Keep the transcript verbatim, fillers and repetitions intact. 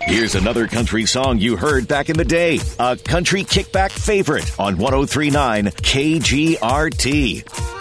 Here's another country song you heard back in the day. A country kickback favorite on one oh three point nine K G R T.